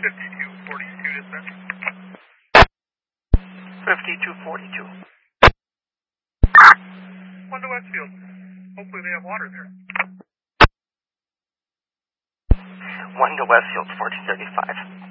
5242 dispatch. 5242. 1 to Westfield. Hopefully they have water there. 1 to Westfield, 1435.